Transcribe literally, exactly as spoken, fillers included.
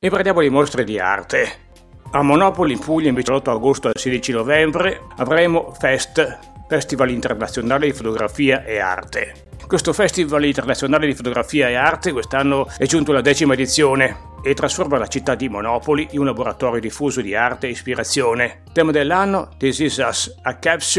E parliamo di mostre di arte. A Monopoli in Puglia, invece, dall'otto agosto al sedici novembre, avremo Fest, Festival Internazionale di Fotografia e Arte. Questo Festival Internazionale di Fotografia e Arte quest'anno è giunto alla decima edizione e trasforma la città di Monopoli in un laboratorio diffuso di arte e ispirazione. Tema dell'anno: This is Us, a capsule